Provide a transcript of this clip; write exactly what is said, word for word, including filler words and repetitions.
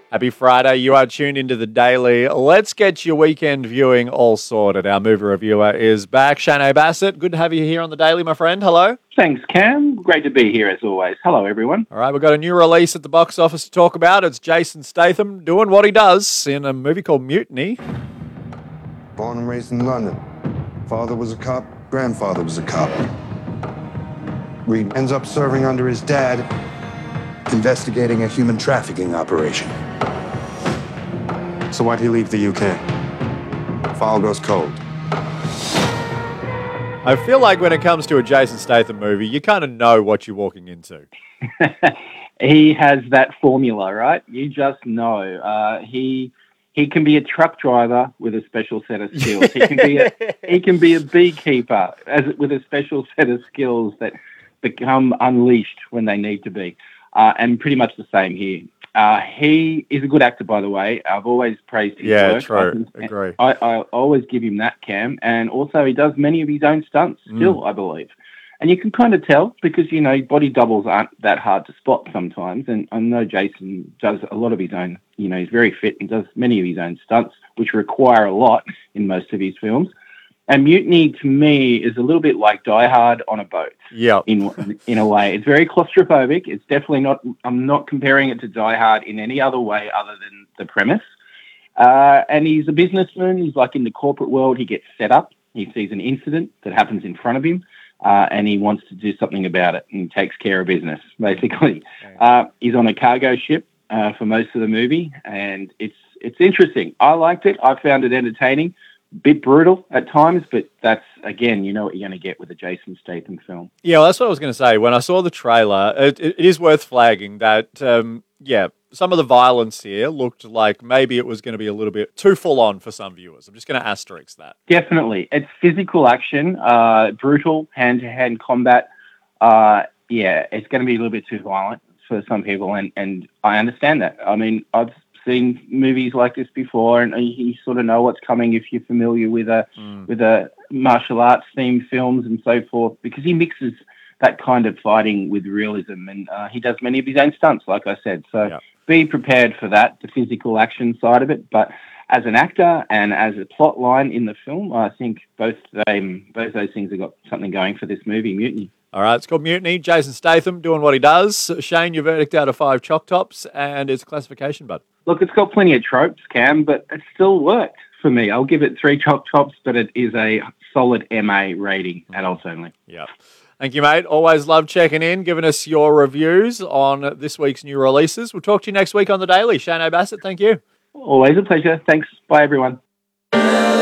Happy Friday. You are tuned into The Daily. Let's get your weekend viewing all sorted. Our movie reviewer is back. Shane Bassett, good to have you here on The Daily, my friend. Hello. Thanks, Cam. Great to be here as always. Hello, everyone. All right, we've got a new release at the box office to talk about. It's Jason Statham doing what he does in a movie called Mutiny. Born and raised in London. Father was a cop, grandfather was a cop. Reed ends up serving under his dad, investigating a human trafficking operation. So why'd he leave the U K? File goes cold. I feel like when it comes to a Jason Statham movie, you kind of know what you're walking into. He has that formula, right? You just know. Uh, he he can be a truck driver with a special set of skills. He can be a he can be a beekeeper as with a special set of skills that become unleashed when they need to be. Uh, and pretty much the same here. Uh, he is a good actor, by the way. I've always praised his yeah, work. true. I agree. I, I always give him that, Cam. And also he does many of his own stunts still, mm. I believe. And you can kind of tell because, you know, body doubles aren't that hard to spot sometimes. And I know Jason does a lot of his own, you know, he's very fit and does many of his own stunts, which require a lot in most of his films. And Mutiny, to me, is a little bit like Die Hard on a boat. Yeah. In in a way, it's very claustrophobic. It's definitely not. I'm not comparing it to Die Hard in any other way other than the premise. Uh, and he's a businessman. He's like in the corporate world. He gets set up. He sees an incident that happens in front of him, uh, and he wants to do something about it. And takes care of business, basically. Uh, he's on a cargo ship uh, for most of the movie, and it's it's interesting. I liked it. I found it entertaining. Bit brutal at times, but that's, again, you know what you're going to get with a Jason Statham film. Yeah, well, that's what I was going to say. When I saw the trailer, it, it is worth flagging that, um, yeah, some of the violence here looked like maybe it was going to be a little bit too full on for some viewers. I'm just going to asterisk that. Definitely. It's physical action, uh, brutal, hand-to-hand combat. Uh, yeah, it's going to be a little bit too violent for some people, and, and I understand that. I mean, I've seen movies like this before, and you sort of know what's coming if you're familiar with a mm. with a martial arts themed films and so forth, because he mixes that kind of fighting with realism, and uh, he does many of his own stunts, like I said. So yeah. Be prepared for that, the physical action side of it. But as an actor and as a plot line in the film, I think both um, both those things have got something going for this movie, Mutiny. All right, it's called Mutiny. Jason Statham doing what he does. Shane, your verdict out of five chalk tops and its classification, bud. Look, it's got plenty of tropes, Cam, but it still worked for me. I'll give it three chalk tops, but it is a solid M A rating, adults only. Yeah. Thank you, mate. Always love checking in, giving us your reviews on this week's new releases. We'll talk to you next week on The Daily. Shane Bassett, thank you. Always a pleasure. Thanks. Bye, everyone.